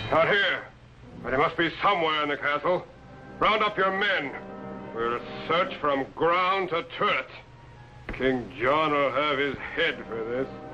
Not here, but he must be somewhere in the castle. Round up your men. We'll search from ground to turret. King John will have his head for this.